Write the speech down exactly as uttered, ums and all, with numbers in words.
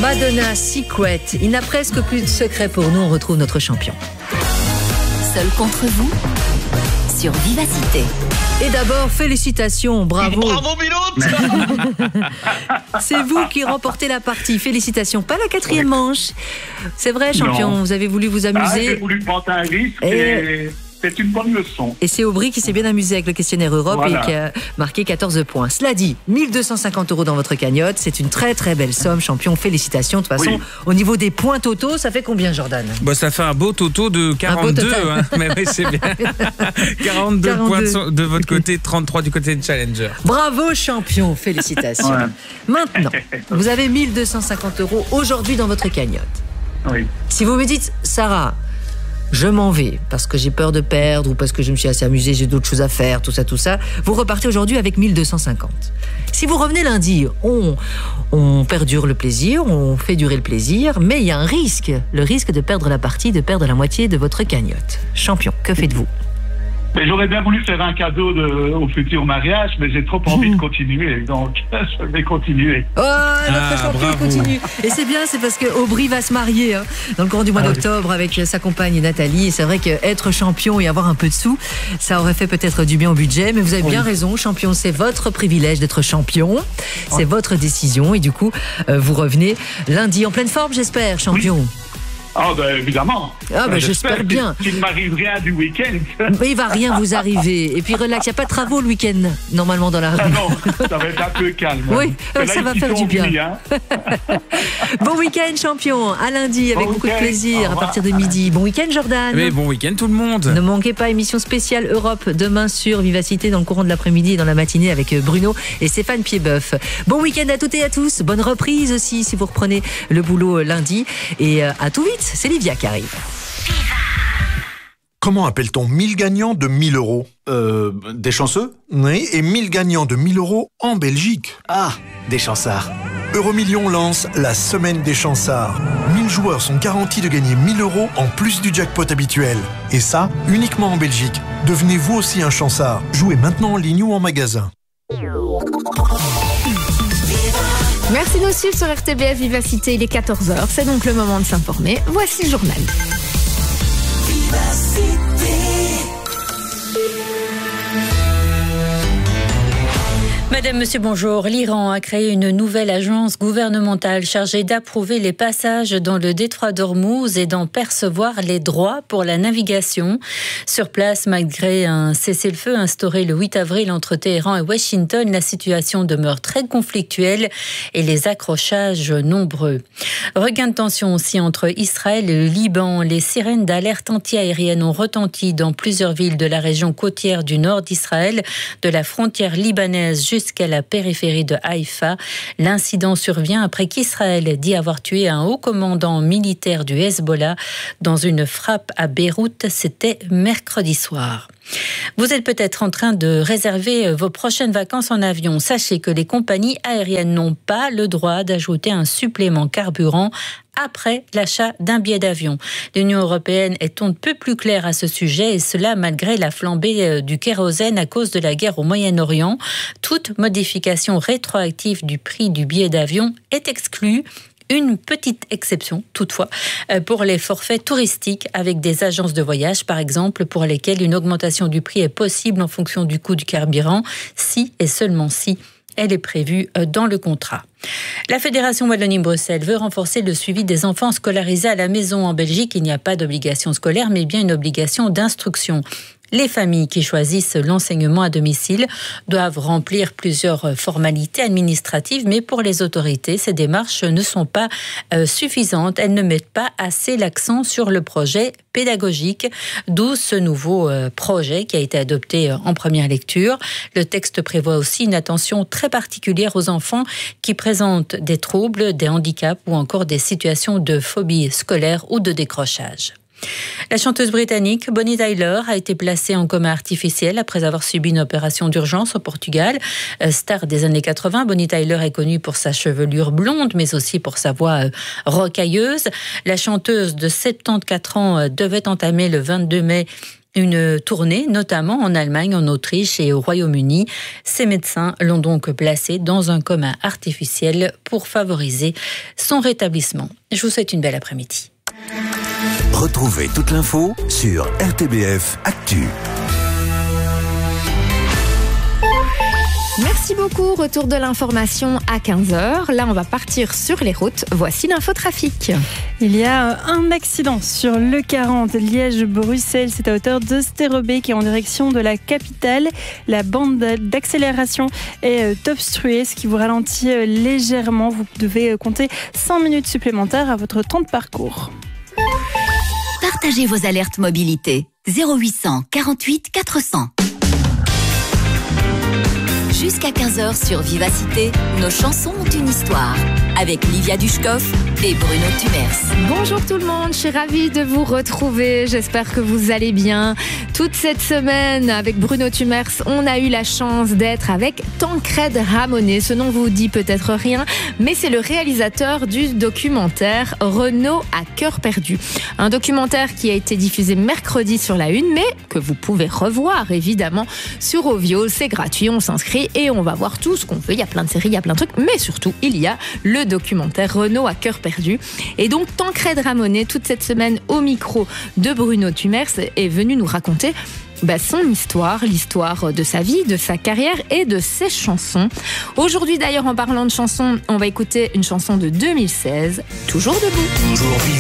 Madonna, Secret. Il n'a presque plus de secret pour nous. On retrouve notre champion. Seul contre vous sur Vivacité. Et d'abord, félicitations, bravo. Bravo, Biloute. C'est vous qui remportez la partie. Félicitations. Pas la quatrième oui. manche. C'est vrai, champion, non. Vous avez voulu vous amuser. Ah, j'ai voulu prendre un risque et... et... c'est une bonne leçon. Et c'est Aubry qui s'est bien amusé avec le questionnaire Europe voilà. et qui a marqué quatorze points. Cela dit, mille deux cent cinquante euros dans votre cagnotte, c'est une très très belle somme, champion. Félicitations. De toute façon, oui. au niveau des points totaux, ça fait combien, Jordan ? Bah, ça fait un beau toto de quarante-deux. Hein. Mais oui, c'est bien. quarante-deux, quarante-deux points de votre côté, trente-trois du côté de Challenger. Bravo, champion. Félicitations. Ouais. Maintenant, vous avez mille deux cent cinquante euros aujourd'hui dans votre cagnotte. Oui. Si vous me dites, Sarah, je m'en vais parce que j'ai peur de perdre ou parce que je me suis assez amusée, j'ai d'autres choses à faire, tout ça, tout ça. Vous repartez aujourd'hui avec mille deux cent cinquante. Si vous revenez lundi, on, on perdure le plaisir, on fait durer le plaisir, mais il y a un risque, le risque de perdre la partie, de perdre la moitié de votre cagnotte. Champion, que faites-vous ? Mais j'aurais bien voulu faire un cadeau de, au futur mariage, mais j'ai trop envie de continuer, donc je vais continuer. Oh, notre ah, champion bravo. continue. Et c'est bien, c'est parce que Aubry va se marier hein, dans le courant du mois ah, d'octobre oui. avec sa compagne Nathalie. Et c'est vrai qu'être champion et avoir un peu de sous, ça aurait fait peut-être du bien au budget, mais vous avez oui. bien raison, champion, c'est votre privilège d'être champion, c'est oui. votre décision, et du coup, euh, vous revenez lundi en pleine forme, j'espère, champion. Oui. Ah ben évidemment. Ah ben j'espère bien. Qu'il ne m'arrive rien du week-end. Mais il va rien vous arriver. Et puis relax, il n'y a pas de travaux le week-end normalement dans la rue. Ah non, ça va être un peu calme. Oui, là, ça va faire du bien. Mis, hein. Bon week-end champion, à lundi avec bon beaucoup de plaisir à partir de midi. Bon week-end Jordan. Oui, bon week-end tout le monde. Ne manquez pas émission spéciale Europe demain sur Vivacité dans le courant de l'après-midi et dans la matinée avec Bruno et Stéphane Piedboeuf. Bon week-end à toutes et à tous. Bonne reprise aussi si vous reprenez le boulot lundi. Et à tout vite. C'est Livia qui arrive. Comment appelle-t-on mille gagnants de mille euros ? Euh, des chanceux ? Oui, et mille gagnants de mille euros en Belgique. Ah, des chansards. Euromillions lance la semaine des chansards. mille joueurs sont garantis de gagner mille euros en plus du jackpot habituel. Et ça, uniquement en Belgique. Devenez vous aussi un chansard. Jouez maintenant en ligne ou en magasin. Merci de nous suivre sur R T B F Vivacité, il est quatorze heures, c'est donc le moment de s'informer. Voici le journal. Vivacité. Madame, monsieur, bonjour. L'Iran a créé une nouvelle agence gouvernementale chargée d'approuver les passages dans le détroit d'Ormuz et d'en percevoir les droits pour la navigation. Sur place, malgré un cessez-le-feu instauré le huit avril entre Téhéran et Washington, la situation demeure très conflictuelle et les accrochages nombreux. Regain de tension aussi entre Israël et le Liban. Les sirènes d'alerte anti-aérienne ont retenti dans plusieurs villes de la région côtière du nord d'Israël, de la frontière libanaise jusqu'à la périphérie de Haïfa. L'incident survient après qu'Israël dit avoir tué un haut commandant militaire du Hezbollah dans une frappe à Beyrouth. C'était mercredi soir. Vous êtes peut-être en train de réserver vos prochaines vacances en avion. Sachez que les compagnies aériennes n'ont pas le droit d'ajouter un supplément carburant après l'achat d'un billet d'avion. L'Union européenne est on ne peut plus claire à ce sujet, et cela malgré la flambée du kérosène à cause de la guerre au Moyen-Orient. Toute modification rétroactive du prix du billet d'avion est exclue. Une petite exception, toutefois, pour les forfaits touristiques avec des agences de voyage, par exemple, pour lesquelles une augmentation du prix est possible en fonction du coût du carburant, si et seulement si elle est prévue dans le contrat. La Fédération Wallonie-Bruxelles veut renforcer le suivi des enfants scolarisés à la maison. En Belgique, il n'y a pas d'obligation scolaire, mais bien une obligation d'instruction. Les familles qui choisissent l'enseignement à domicile doivent remplir plusieurs formalités administratives, mais pour les autorités, ces démarches ne sont pas euh, suffisantes. Elles ne mettent pas assez l'accent sur le projet pédagogique, d'où ce nouveau euh, projet qui a été adopté en première lecture. Le texte prévoit aussi une attention très particulière aux enfants qui présentent des troubles, des handicaps ou encore des situations de phobie scolaire ou de décrochage. La chanteuse britannique Bonnie Tyler a été placée en coma artificiel après avoir subi une opération d'urgence au Portugal. Star des années quatre-vingts, Bonnie Tyler est connue pour sa chevelure blonde, mais aussi pour sa voix rocailleuse. La chanteuse de soixante-quatorze ans devait entamer le vingt-deux mai Une tournée, notamment en Allemagne, en Autriche et au Royaume-Uni. Ces médecins l'ont donc placé dans un coma artificiel pour favoriser son rétablissement. Je vous souhaite une belle après-midi. Retrouvez toute l'info sur R T B F Actu. Merci beaucoup. Retour de l'information à quinze heures. Là, on va partir sur les routes. Voici l'infotrafic. Il y a un accident sur l'E quarante Liège-Bruxelles. C'est à hauteur d'Osterobé qui est en direction de la capitale. La bande d'accélération est obstruée, ce qui vous ralentit légèrement. Vous devez compter cinq minutes supplémentaires à votre temps de parcours. Partagez vos alertes mobilité. zéro huit cent quarante-huit quatre cents. Jusqu'à quinze heures sur Vivacité, nos chansons ont une histoire. Avec Livia Dushkov et Bruno Tumers. Bonjour tout le monde, je suis ravie de vous retrouver. J'espère que vous allez bien. Toute cette semaine, avec Bruno Tumers, on a eu la chance d'être avec Tancred Ramonet. Ce nom vous dit peut-être rien, mais c'est le réalisateur du documentaire Renault à cœur perdu. Un documentaire qui a été diffusé mercredi sur la Une, mais que vous pouvez revoir évidemment sur Ovio. C'est gratuit, on s'inscrit et on va voir tout ce qu'on veut. Il y a plein de séries, il y a plein de trucs, mais surtout, il y a le documentaire Renault à cœur perdu. Et donc, Tancred Ramonet, toute cette semaine au micro de Bruno Tumers, est venu nous raconter bah, son histoire, l'histoire de sa vie, de sa carrière et de ses chansons. Aujourd'hui, d'ailleurs, en parlant de chansons, on va écouter une chanson de deux mille seize, Toujours debout. Toujours